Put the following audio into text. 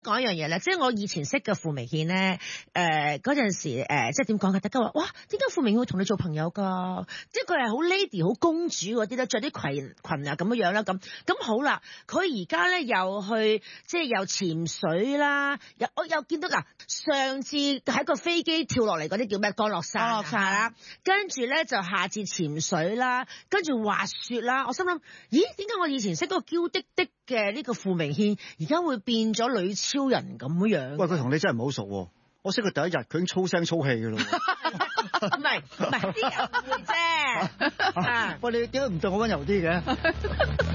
講一樣嘢咧，即係我以前識嘅傅明憲咧，嗰陣時即係點講嘅？大家話哇，點解傅明憲會同你做朋友㗎？即係佢係好 lady 好公主嗰啲咧，着啲裙啊咁樣啦咁好啦。佢而家咧又去即係又潛水啦，我又見到嗱，上次喺個飛機跳落嚟嗰啲叫咩？降落傘啦，跟住咧就下次潛水啦，跟住滑雪啦。我心諗，咦？點解我以前識嗰個嬌滴滴嘅呢個傅明憲，而家會變咗女超人咁樣？ 喂，佢同你真係唔好熟喎。我識佢第一日，佢已經粗聲粗氣㗎咯。 唔係，啲人會啫。 喂，你點解唔對我溫柔啲嘅？